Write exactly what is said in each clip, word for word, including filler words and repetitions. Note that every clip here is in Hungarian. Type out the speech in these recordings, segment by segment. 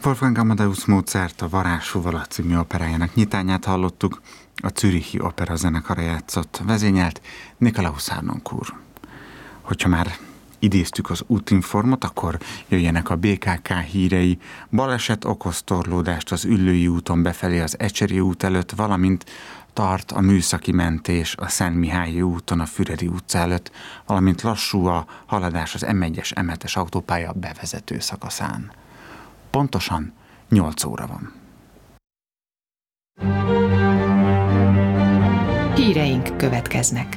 Wolfgang Amadeus Mozart a Varázsfuvola című operájának nyitányát hallottuk, a Zürichi Opera zenekara játszott, vezényelt Nikolaus Harnoncourt. Hogyha már idéztük az útinformot, akkor jöjjenek a bé ká ká hírei. Baleset okoz torlódást az Üllői úton befelé az Ecseri út előtt, valamint tart a műszaki mentés a Szentmihályi úton a Füredi utca előtt, valamint lassú a haladás az em egyes em hetes autópálya bevezető szakaszán. Pontosan nyolc óra van. Híreink következnek.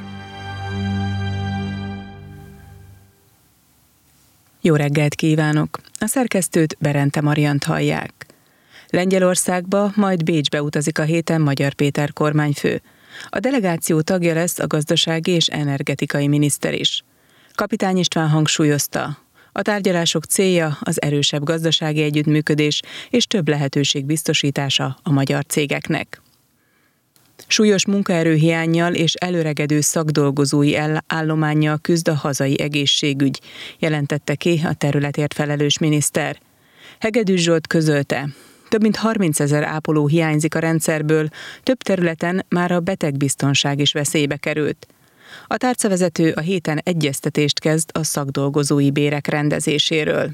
Jó reggelt kívánok! A szerkesztőt, Berente Mariant hallják. Lengyelországba, majd Bécsbe utazik a héten Magyar Péter kormányfő. A delegáció tagja lesz a gazdasági és energetikai miniszter is. Kapitány István hangsúlyozta, a tárgyalások célja az erősebb gazdasági együttműködés és több lehetőség biztosítása a magyar cégeknek. Súlyos munkaerőhiánnyal és előregedő szakdolgozói állománnyal küzd a hazai egészségügy, jelentette ki a területért felelős miniszter. Hegedűs Zsolt közölte, több mint harmincezer ápoló hiányzik a rendszerből, több területen már a betegbiztonság is veszélybe került. A tárcavezető a héten egyeztetést kezd a szakdolgozói bérek rendezéséről.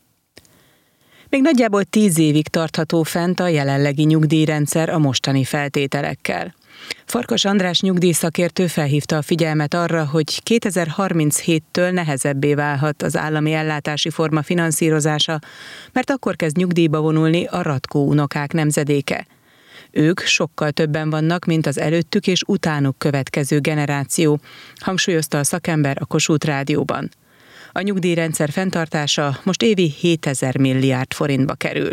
Még nagyjából tíz évig tartható fent a jelenlegi nyugdíjrendszer a mostani feltételekkel. Farkas András nyugdíjszakértő felhívta a figyelmet arra, hogy kétezer-harminchéttől nehezebbé válhat az állami ellátási forma finanszírozása, mert akkor kezd nyugdíjba vonulni a ratkó unokák nemzedéke. Ők sokkal többen vannak, mint az előttük és utánuk következő generáció, hangsúlyozta a szakember a Kossuth Rádióban. A nyugdíjrendszer fenntartása most évi hétezer milliárd forintba kerül.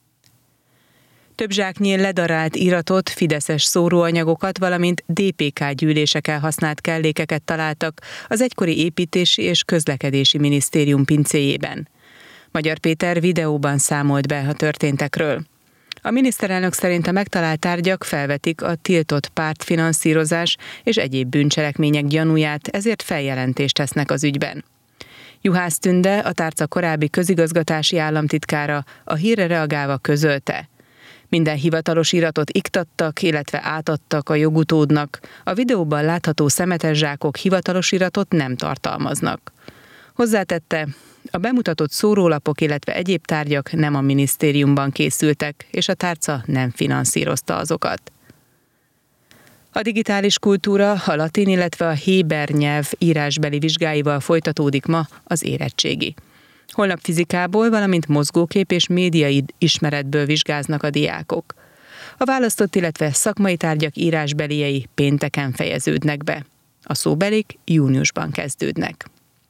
Több zsáknyi ledarált iratot, fideszes szóróanyagokat, valamint dé pé ká gyűléseken használt kellékeket találtak az egykori építési és közlekedési minisztérium pincéjében. Magyar Péter videóban számolt be a történtekről. A miniszterelnök szerint a megtalált tárgyak felvetik a tiltott pártfinanszírozás és egyéb bűncselekmények gyanúját, ezért feljelentést tesznek az ügyben. Juhász Tünde, a tárca korábbi közigazgatási államtitkára a hírre reagálva közölte. Minden hivatalos iratot iktattak, illetve átadtak a jogutódnak. A videóban látható szemetes zsákok hivatalos iratot nem tartalmaznak. Hozzátette, a bemutatott szórólapok, illetve egyéb tárgyak nem a minisztériumban készültek, és a tárca nem finanszírozta azokat. A digitális kultúra, a latin, illetve a héber nyelv írásbeli vizsgáival folytatódik ma az érettségi. Holnap fizikából, valamint mozgókép és médiai ismeretből vizsgáznak a diákok. A választott, illetve szakmai tárgyak írásbeliei pénteken fejeződnek be. A szóbelik júniusban kezdődnek.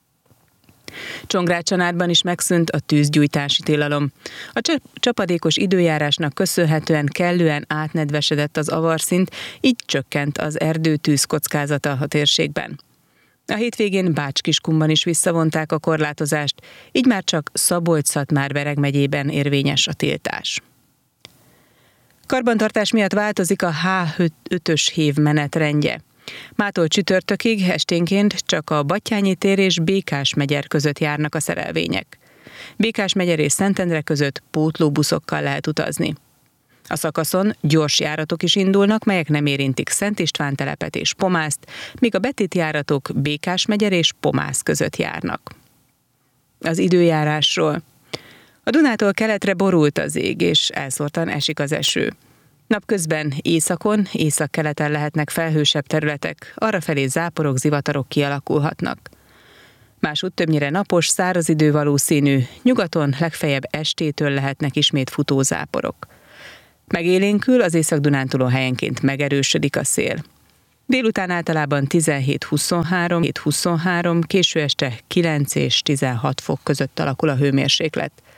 Csongrácsanádban is megszűnt a tűzgyújtási tilalom. A csapadékos időjárásnak köszönhetően kellően átnedvesedett az avarszint, így csökkent az erdőtűz kockázata a térségben. A hétvégén Bács-Kiskunban is visszavonták a korlátozást, így már csak Szabolcs-Szatmár-Bereg megyében érvényes a tiltás. Karbantartás miatt változik a há ötös hév menetrendje. Mától csütörtökig esténként csak a Battyányi tér és Békás-megyer között járnak a szerelvények. Békás-megyer és Szentendre között pótlóbuszokkal lehet utazni. A szakaszon gyors járatok is indulnak, melyek nem érintik Szent István telepet és Pomászt, míg a betét járatok Békás-megyer és Pomász között járnak. Az időjárásról. A Dunától keletre borult az ég, és elszórtan esik az eső. Napközben északon, északkeleten lehetnek felhősebb területek, arrafelé záporok, zivatarok kialakulhatnak. Másútt többnyire napos, száraz idő valószínű, nyugaton legfeljebb estétől lehetnek ismét futó záporok. Megélénkül, az Észak-Dunántúlon helyenként megerősödik a szél. Délután általában tizenhét-huszonhárom, késő este kilenc és tizenhat fok között alakul a hőmérséklet.